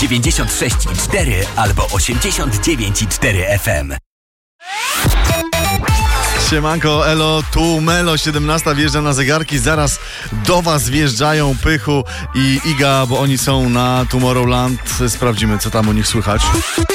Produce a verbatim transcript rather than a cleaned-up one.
dziewięćdziesiąt sześć i cztery albo osiemdziesiąt dziewięć i cztery F M. Siemanko, elo, tu Melo, siedemnasta wjeżdża na zegarki, zaraz do was wjeżdżają Pychu i Iga, bo oni są na Tomorrowland. Sprawdzimy, co tam u nich słychać.